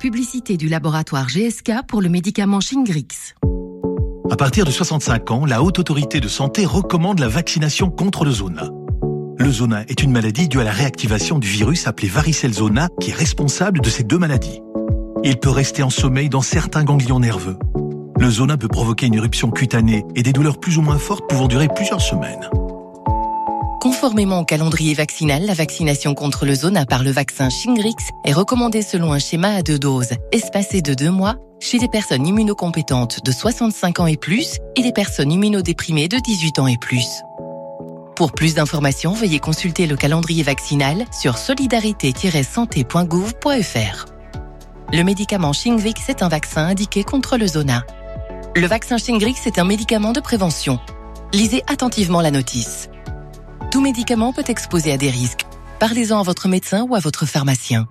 publicité du laboratoire GSK pour le médicament Shingrix. À partir de 65 ans, la Haute Autorité de Santé recommande la vaccination contre le zona. Le zona est une maladie due à la réactivation du virus appelé varicelle zona qui est responsable de ces deux maladies. Il peut rester en sommeil dans certains ganglions nerveux. Le zona peut provoquer une éruption cutanée et des douleurs plus ou moins fortes pouvant durer plusieurs semaines. Conformément au calendrier vaccinal, la vaccination contre le zona par le vaccin Shingrix est recommandée selon un schéma à 2 doses, espacé de 2 mois, chez les personnes immunocompétentes de 65 ans et plus et les personnes immunodéprimées de 18 ans et plus. Pour plus d'informations, veuillez consulter le calendrier vaccinal sur solidarité-santé.gouv.fr. Le médicament Shingrix est un vaccin indiqué contre le zona. Le vaccin Shingrix est un médicament de prévention. Lisez attentivement la notice. Tout médicament peut exposer à des risques. Parlez-en à votre médecin ou à votre pharmacien.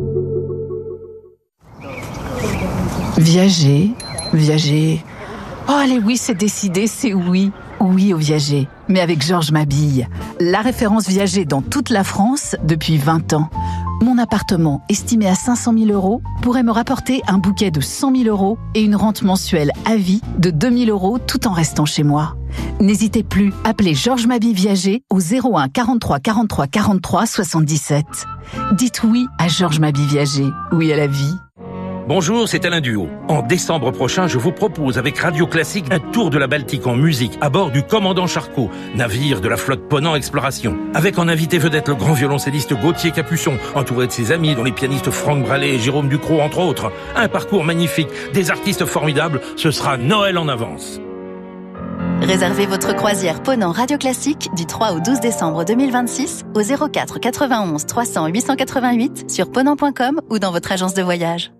Viager. Oh allez, oui, c'est décidé, c'est oui. Oui au Viager, mais avec Georges Mabille. La référence Viager dans toute la France depuis 20 ans. Mon appartement, estimé à 500 000 € pourrait me rapporter un bouquet de 100 000 € et une rente mensuelle à vie de 2 000 € tout en restant chez moi. N'hésitez plus, appelez Georges Mabille Viager au 01 43 43 43 77. Dites oui à Georges Mabille Viager, oui à la vie. Bonjour, c'est Alain Duhaut. En décembre prochain, je vous propose avec Radio Classique un tour de la Baltique en musique à bord du Commandant Charcot, navire de la flotte Ponant Exploration. Avec en invité vedette le grand violoncelliste Gauthier Capuçon, entouré de ses amis dont les pianistes Franck Brallet et Jérôme Ducrot entre autres. Un parcours magnifique, des artistes formidables, ce sera Noël en avance. Réservez votre croisière Ponant Radio Classique du 3 au 12 décembre 2026 au 04 91 300 888 sur ponant.com ou dans votre agence de voyage.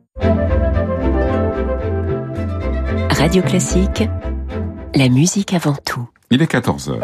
Radio Classique, la musique avant tout. Il est 14h.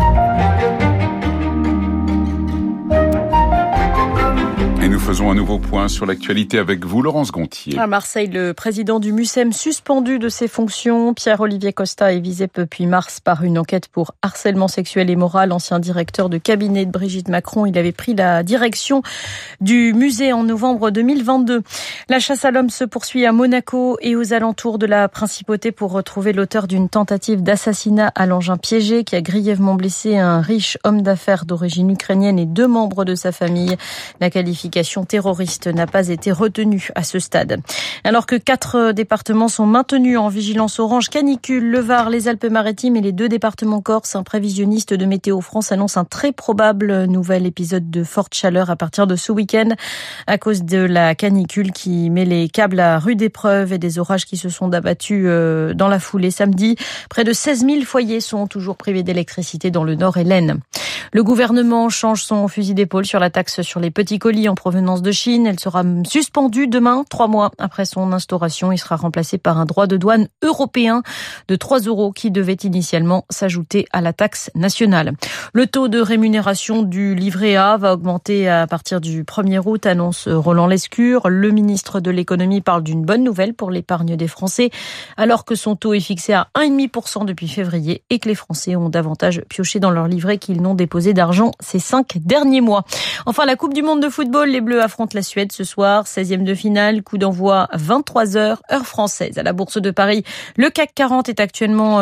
Et nous faisons un nouveau point sur l'actualité avec vous, Laurence Gontier. À Marseille, le président du MUSEM suspendu de ses fonctions. Pierre-Olivier Costa est visé depuis mars par une enquête pour harcèlement sexuel et moral. Ancien directeur de cabinet de Brigitte Macron, il avait pris la direction du musée en novembre 2022. La chasse à l'homme se poursuit à Monaco et aux alentours de la principauté pour retrouver l'auteur d'une tentative d'assassinat à l'engin piégé qui a grièvement blessé un riche homme d'affaires d'origine ukrainienne et 2 membres de sa famille. La qualification terroriste n'a pas été retenue à ce stade. Alors que 4 départements sont maintenus en vigilance orange canicule, le Var, les Alpes-Maritimes et les 2 départements corse, un prévisionniste de Météo France annonce un très probable nouvel épisode de forte chaleur à partir de ce week-end à cause de la canicule qui met les câbles à rude épreuve et des orages qui se sont abattus dans la foulée samedi. Près de 16 000 foyers sont toujours privés d'électricité dans le Nord et l'Aisne. Le gouvernement change son fusil d'épaule sur la taxe sur les petits colis en provenance de Chine. Elle sera suspendue demain, 3 mois après son instauration. Il sera remplacé par un droit de douane européen de 3 € qui devait initialement s'ajouter à la taxe nationale. Le taux de rémunération du livret A va augmenter à partir du 1er août, annonce Roland Lescure. Le ministre de l'économie parle d'une bonne nouvelle pour l'épargne des Français, alors que son taux est fixé à 1,5% depuis février et que les Français ont davantage pioché dans leur livret qu'ils n'ont déposé d'argent ces 5 derniers mois. Enfin, la Coupe du Monde de football, les Bleus affrontent la Suède ce soir, 16e de finale, coup d'envoi 23h, heure française. À la Bourse de Paris, le CAC 40 est actuellement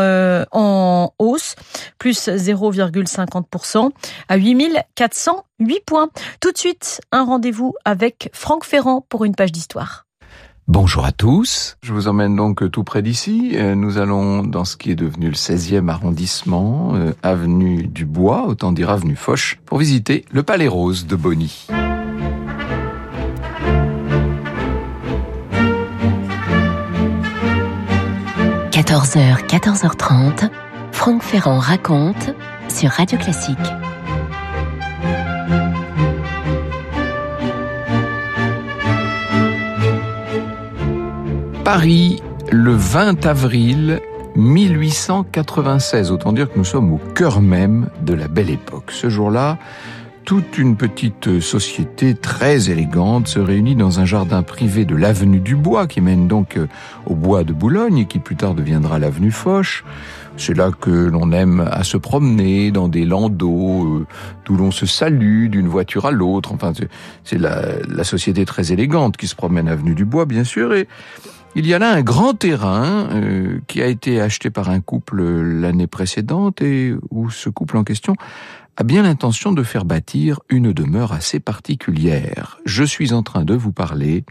en hausse, plus 0,50% à 8408 points. Tout de suite, un rendez-vous avec Franck Ferrand pour une page d'histoire. Bonjour à tous, je vous emmène donc tout près d'ici. Nous allons dans ce qui est devenu le 16e arrondissement, avenue du Bois, autant dire avenue Foch, pour visiter le Palais Rose de Bonny. – 14h, 14h30, Franck Ferrand raconte sur Radio Classique. Paris, le 20 avril 1896. Autant dire que nous sommes au cœur même de la Belle Époque. Ce jour-là, Toute une petite société très élégante se réunit dans un jardin privé de l'avenue du Bois, qui mène donc au bois de Boulogne et qui plus tard deviendra l'avenue Foch. C'est là que l'on aime à se promener dans des landaux, d'où l'on se salue d'une voiture à l'autre. Enfin, c'est la société très élégante qui se promène avenue du Bois, bien sûr. Et il y a là un grand terrain qui a été acheté par un couple l'année précédente et où ce couple en question a bien l'intention de faire bâtir une demeure assez particulière. Je suis en train de vous parler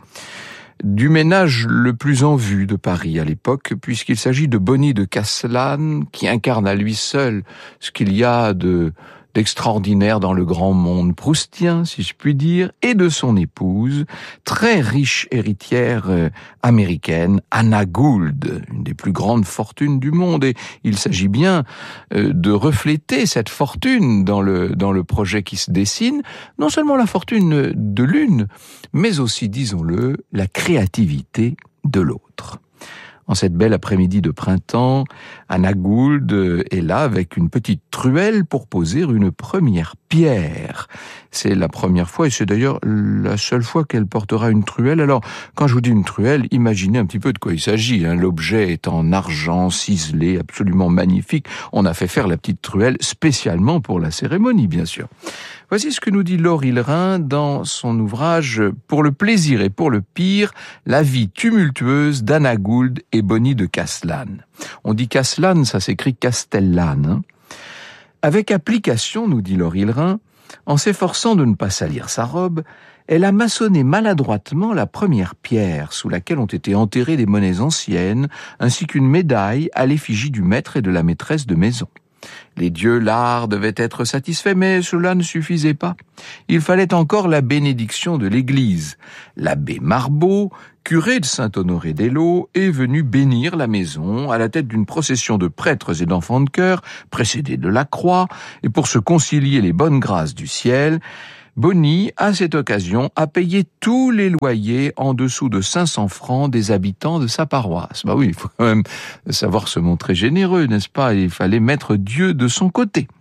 du ménage le plus en vue de Paris à l'époque, puisqu'il s'agit de Boni de Castellane, qui incarne à lui seul ce qu'il y a d'extraordinaire dans le grand monde proustien, si je puis dire, et de son épouse, très riche héritière américaine, Anna Gould, une des plus grandes fortunes du monde. Et il s'agit bien de refléter cette fortune dans le projet qui se dessine, non seulement la fortune de l'une, mais aussi, disons-le, la créativité de l'autre. En cette belle après-midi de printemps, Anna Gould est là avec une petite truelle pour poser une première pierre. C'est la première fois et c'est d'ailleurs la seule fois qu'elle portera une truelle. Alors, quand je vous dis une truelle, imaginez un petit peu de quoi il s'agit. L'objet est en argent ciselé, absolument magnifique. On a fait faire la petite truelle spécialement pour la cérémonie, bien sûr. Voici ce que nous dit Laure Hillerin dans son ouvrage « Pour le plaisir et pour le pire, la vie tumultueuse d'Anna Gould et Boni de Castellane ». On dit Castellane, ça s'écrit Castellane. Avec application, nous dit Laure Hillerin, en s'efforçant de ne pas salir sa robe, elle a maçonné maladroitement la première pierre sous laquelle ont été enterrées des monnaies anciennes, ainsi qu'une médaille à l'effigie du maître et de la maîtresse de maison. Les dieux l'art devaient être satisfaits, mais cela ne suffisait pas. Il fallait encore la bénédiction de l'Église. L'abbé Marbeau, curé de Saint-Honoré-des-Laux, est venu bénir la maison à la tête d'une procession de prêtres et d'enfants de chœur, précédée de la croix, et pour se concilier les bonnes grâces du ciel, Boni, à cette occasion, a payé tous les loyers en dessous de 500 francs des habitants de sa paroisse. Bah oui, il faut quand même savoir se montrer généreux, n'est-ce pas? Il fallait mettre Dieu de son côté.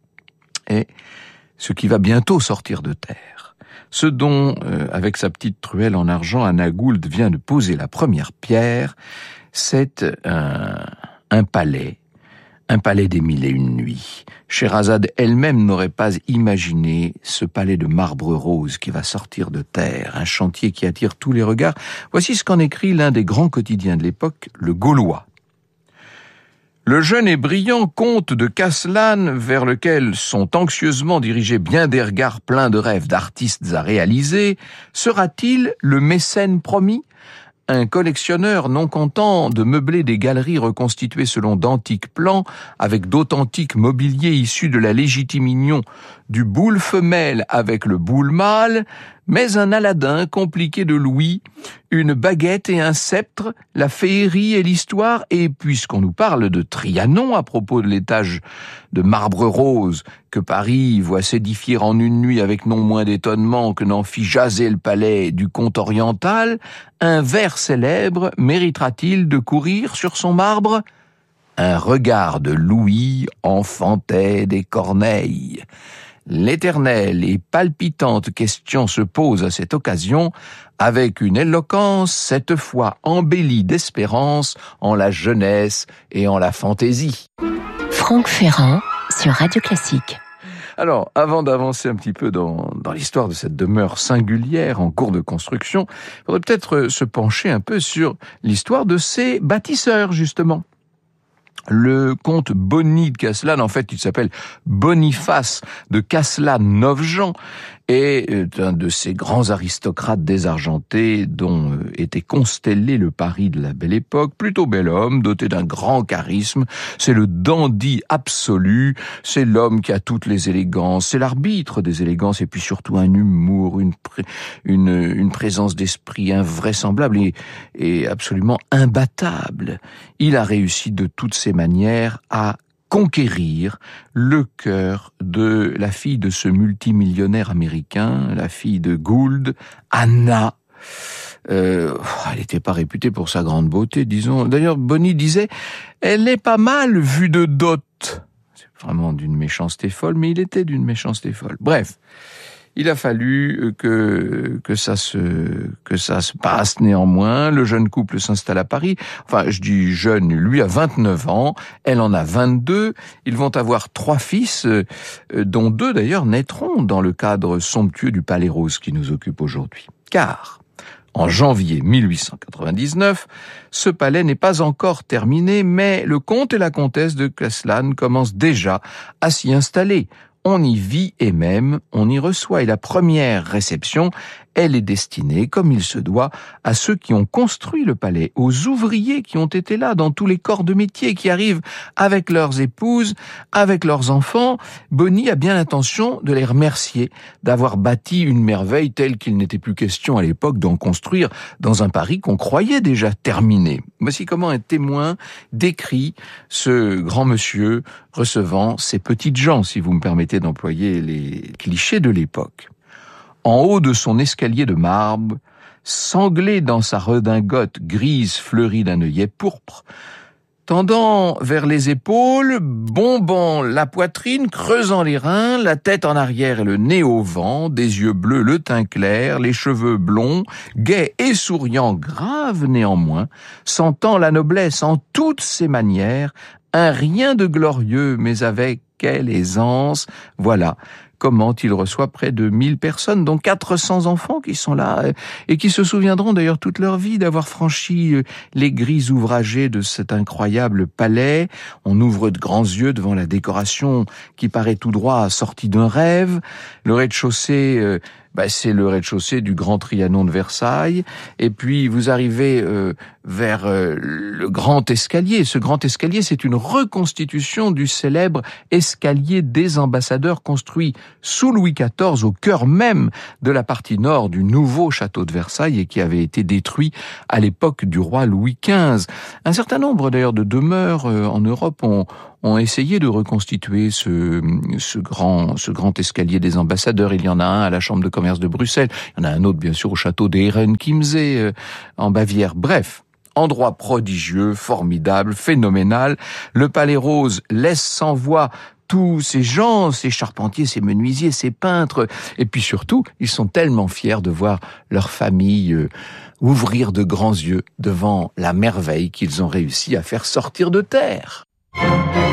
Et ce qui va bientôt sortir de terre, ce dont, avec sa petite truelle en argent, Anna Gould vient de poser la première pierre, c'est un palais des mille et une nuits. Scheherazade elle-même n'aurait pas imaginé ce palais de marbre rose qui va sortir de terre, un chantier qui attire tous les regards. Voici ce qu'en écrit l'un des grands quotidiens de l'époque, le Gaulois. Le jeune et brillant comte de Castellane, vers lequel sont anxieusement dirigés bien des regards pleins de rêves d'artistes à réaliser, sera-t-il le mécène promis ? Un collectionneur non content de meubler des galeries reconstituées selon d'antiques plans, avec d'authentiques mobiliers issus de la légitime union du boule femelle avec le boule mâle, mais un Aladin compliqué de louis, une baguette et un sceptre, la féerie et l'histoire, et puisqu'on nous parle de Trianon à propos de l'étage de marbre rose que Paris voit s'édifier en une nuit avec non moins d'étonnement que n'en fit jaser le palais du comte oriental, un vers célèbre méritera-t-il de courir sur son marbre ? Un regard de Louis enfantait des corneilles. L'éternelle et palpitante question se pose à cette occasion, avec une éloquence cette fois embellie d'espérance en la jeunesse et en la fantaisie. Franck Ferrand sur Radio Classique. Alors, avant d'avancer un petit peu dans l'histoire de cette demeure singulière en cours de construction, il faudrait peut-être se pencher un peu sur l'histoire de ses bâtisseurs, justement. Le comte Boni de Castellane, en fait, il s'appelle Boniface de Castellane-Novjean, est un de ces grands aristocrates désargentés dont était constellé le Paris de la Belle Époque. Plutôt bel homme, doté d'un grand charisme. C'est le dandy absolu. C'est l'homme qui a toutes les élégances. C'est l'arbitre des élégances et puis surtout un humour, une présence d'esprit invraisemblable et absolument imbattable. Il a réussi de toutes ses manières à conquérir le cœur de la fille de ce multimillionnaire américain, la fille de Gould, Anna. Elle n'était pas réputée pour sa grande beauté, disons. D'ailleurs, Boni disait, elle est pas mal vue de dot. vraiment d'une méchanceté folle, mais il était d'une méchanceté folle. Bref, il a fallu que ça se passe néanmoins. Le jeune couple s'installe à Paris. Enfin, je dis jeune, lui a 29 ans, elle en a 22. Ils vont avoir 3 fils, dont 2 d'ailleurs naîtront dans le cadre somptueux du Palais Rose qui nous occupe aujourd'hui. Car en janvier 1899, ce palais n'est pas encore terminé, mais le comte et la comtesse de Castelane commencent déjà à s'y installer. On y vit et même on y reçoit. Et la première réception, elle est destinée, comme il se doit, à ceux qui ont construit le palais, aux ouvriers qui ont été là dans tous les corps de métier, qui arrivent avec leurs épouses, avec leurs enfants. Bonny a bien l'intention de les remercier d'avoir bâti une merveille telle qu'il n'était plus question à l'époque d'en construire dans un Paris qu'on croyait déjà terminé. Voici comment un témoin décrit ce grand monsieur recevant ces petites gens, si vous me permettez d'employer les clichés de l'époque. En haut de son escalier de marbre, sanglé dans sa redingote grise fleurie d'un œillet pourpre, tendant vers les épaules, bombant la poitrine, creusant les reins, la tête en arrière et le nez au vent, des yeux bleus, le teint clair, les cheveux blonds, gai et souriant, grave néanmoins, sentant la noblesse en toutes ses manières, un rien de glorieux, mais avec quelle aisance, voilà comment il reçoit près de 1000 personnes, dont 400 enfants qui sont là, et qui se souviendront d'ailleurs toute leur vie d'avoir franchi les grilles ouvragées de cet incroyable palais. On ouvre de grands yeux devant la décoration qui paraît tout droit sortie d'un rêve. Le rez-de-chaussée, c'est le rez-de-chaussée du Grand Trianon de Versailles. Et puis vous arrivez vers le grand escalier. Ce grand escalier, c'est une reconstitution du célèbre escalier des ambassadeurs construit sous Louis XIV au cœur même de la partie nord du nouveau château de Versailles et qui avait été détruit à l'époque du roi Louis XV. Un certain nombre d'ailleurs de demeures en Europe ont essayé de reconstituer ce grand escalier des ambassadeurs. Il y en a un à la Chambre de commerce de Bruxelles, il y en a un autre bien sûr au château d'Ehrenchiemsee en Bavière. Bref, endroit prodigieux, formidable, phénoménal. Le Palais Rose laisse sans voix tous ces gens, ces charpentiers, ces menuisiers, ces peintres. Et puis surtout, ils sont tellement fiers de voir leur famille ouvrir de grands yeux devant la merveille qu'ils ont réussi à faire sortir de terre.